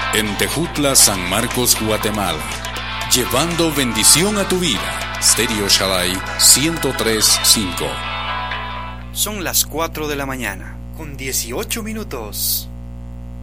En Tejutla, San Marcos, Guatemala. Llevando bendición a tu vida. Stereo Shaddai 103.5. Son las 4 de la mañana, con 18 minutos.